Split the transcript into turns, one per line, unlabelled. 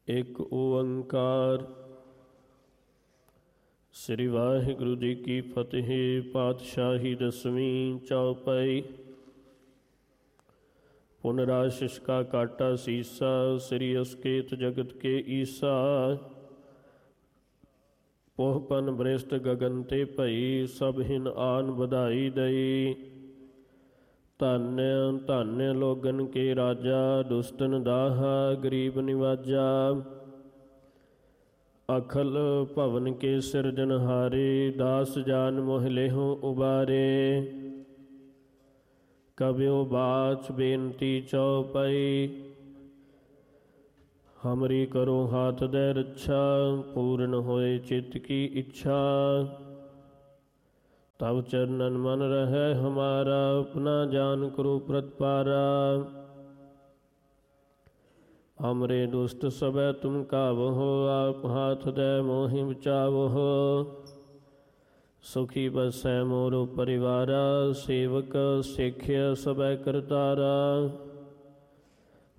ਇੱਕ ਓੰਕਾਰ। ਸ੍ਰੀ ਵਾਹਿਗੁਰੂ ਜੀ ਕੀ ਫਤਿਹ। ਪਾਤਸ਼ਾਹੀ ਦਸਵੀਂ ਚੌਪਈ। ਪੁਨਰਾਸ਼ਿਸ਼ ਕਾ ਕਾਟਾ ਸੀਸਾ, ਸ੍ਰੀ ਅਸਕੇਤ ਜਗਤ ਕੇ ਈਸਾ। ਪੋਹਪਨ ਬ੍ਰਿਸ਼ਟ ਗਗਨ ਤੇ ਭਈ, ਸਭ ਹਿਨ ਆਨ ਵਧਾਈ ਦਈ। ਧੰਨ ਧੰਨ ਲੋਗਨ ਕੇ ਰਾਜਾ, ਦੁਸ਼ਟਨ ਦਾਹਾ ਗਰੀਬ ਨਿਵਾਜਾ। ਅਖਲ ਭਵਨ ਕੇ ਸਿਰਜਨਹਾਰੇ, ਦਾਸ ਜਾਨ ਮੋਹ ਲੇਹੁ ਉਬਾਰੇ। ਕਬਿਓ ਬਾਚ ਬੇਨਤੀ ਚਉਪਈ, ਹਮਰੀ ਕਰੋ ਹਾਥ ਦੇ ਰੱਛਾ। ਪੂਰਨ ਹੋਏ ਚਿੱਤ ਕੀ ਇੱਛਾ, ਤਬ ਚਰਨਨ ਮਨ ਰਹਿ ਹਮਾਰਾ। ਆਪਣਾ ਜਾਨ ਕਰੋ ਪ੍ਰਤਪਾਰਾ, ਹਮਰੇ ਦੁਸ਼ਟ ਸਭੈ ਤੁਮ ਕਾਵਹੁ। ਆਪ ਹਾਥ ਦੇ ਮੋਹਿ ਬਚਾਵਹੁ, ਸੁਖੀ ਬਸੈ ਮੋਰ ਪਰਿਵਾਰਾ। ਸੇਵਕ ਸਿੱਖਿਆ ਸਭੈ ਕਰਤਾਰਾ,